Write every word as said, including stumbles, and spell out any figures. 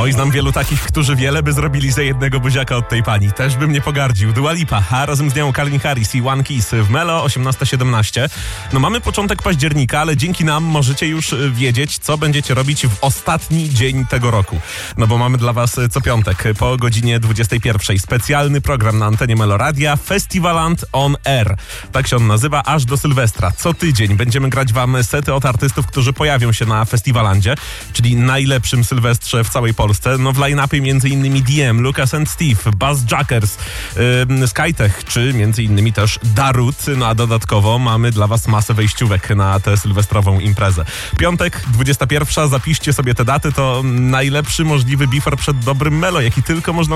Oj, znam wielu takich, którzy wiele by zrobili za jednego buziaka od tej pani. Też bym nie pogardził. Dua Lipa, a razem z nią Calvin Harris i One Kiss w Melo osiemnasta siedemnaście. No mamy początek października, ale dzięki nam możecie już wiedzieć, co będziecie robić w ostatni dzień tego roku. No bo mamy dla was co piątek po godzinie dwudziestej pierwszej specjalny program na antenie Meloradia Festivaland on Air. Tak się on nazywa, aż do Sylwestra. Co tydzień będziemy grać wam sety od artystów, którzy pojawią się na Festivalandzie, czyli najlepszym Sylwestrze w całej Polsce. No w line-upie między innymi D M, Lucas and Steve, Buzzjackers, yy, Skytech, czy między innymi też Darut. No a dodatkowo mamy dla was masę wejściówek na tę sylwestrową imprezę. Piątek, dwudziesta pierwsza, zapiszcie sobie te daty, to najlepszy możliwy bifor przed dobrym Melo, jaki tylko można